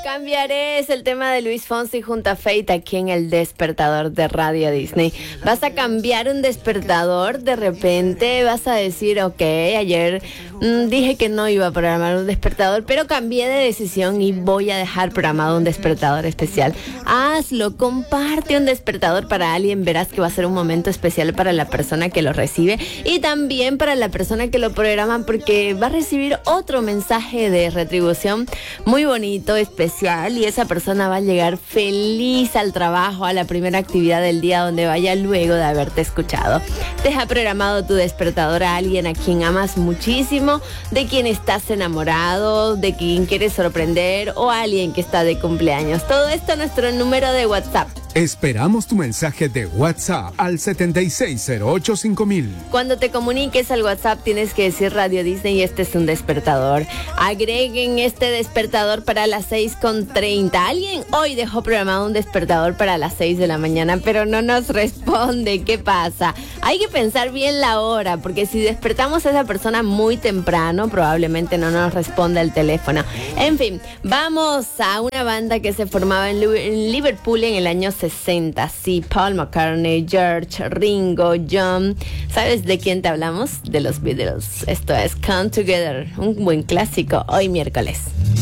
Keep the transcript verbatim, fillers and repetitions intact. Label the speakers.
Speaker 1: cambiaré es el tema de Luis Fonsi junto a Feid aquí en el despertador de Radio Disney. Vas a cambiar un despertador, de repente vas a decir, ok, ayer mmm, dije que no iba a programar un despertador, pero cambié de decisión y voy a dejar programado un despertador especial. Hazlo, comparte un despertador para alguien, verás que va a ser un momento especial para la persona que lo recibe y también para la persona que lo programa, porque va a recibir otro mensaje de retribución muy bonito, especial, y esa persona va a llegar feliz al trabajo, a la primera actividad del día donde vaya luego de haberte escuchado. Deja programado tu despertador a alguien a quien amas muchísimo, de quien estás enamorado, de quien quieres sorprender o a alguien que está de cumpleaños. Todo esto a nuestro número de WhatsApp.
Speaker 2: Esperamos tu mensaje de WhatsApp al setenta y seis cero ocho cinco mil.
Speaker 1: Cuando te comuniques al WhatsApp tienes que decir Radio Disney y este es un despertador. Agreguen este despertador para las seis con treinta. Alguien hoy dejó programado un despertador para las seis de la mañana, pero no nos responde. ¿Qué pasa? Hay que pensar bien la hora, porque si despertamos a esa persona muy temprano, probablemente no nos responda el teléfono. En fin, vamos a una banda que se formaba en Liverpool en el año sesenta, sí, Paul McCartney, George, Ringo, John. ¿Sabes de quién te hablamos? De los Beatles. Esto es Come Together, un buen clásico hoy miércoles.